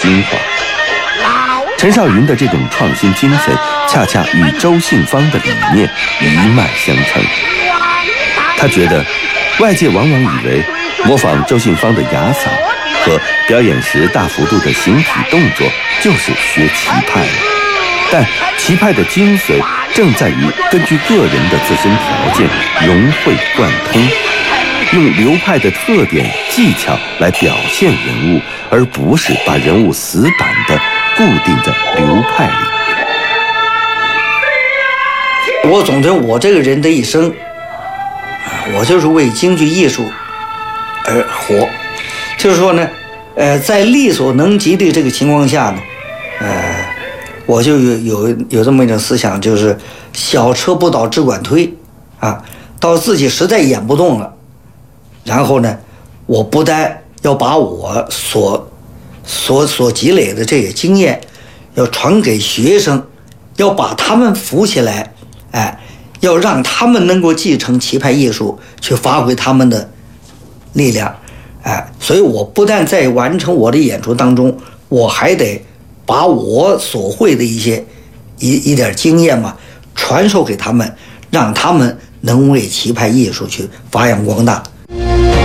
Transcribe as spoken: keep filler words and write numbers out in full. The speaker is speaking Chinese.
精华。陈少云的这种创新精神，恰恰与周信芳的理念一脉相承。他觉得，外界往往以为模仿周信芳的哑嗓和表演时大幅度的形体动作就是学齐派了，但齐派的精髓正在于根据个人的自身条件融会贯通，用流派的特点技巧来表现人物，而不是把人物死板地固定在流派里。 我总觉得我这个人的一生，我就是为京剧艺术而活。就是说呢，呃，在力所能及的这个情况下呢，呃，我就有有有这么一种思想，就是小车不倒只管推啊，到自己实在演不动了，然后呢，我不但要把我所所所积累的这些经验要传给学生，要把他们扶起来，哎，要让他们能够继承齐派艺术，去发挥他们的力量，哎，所以我不但在完成我的演出当中，我还得把我所会的一些一一点经验嘛传授给他们，让他们能为齐派艺术去发扬光大。